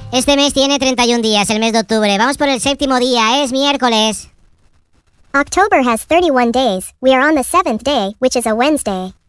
Este mes tiene 31 días, el mes de octubre. Vamos por el séptimo día, es miércoles. October has 31 days. We are on the 7th day, which is a Wednesday.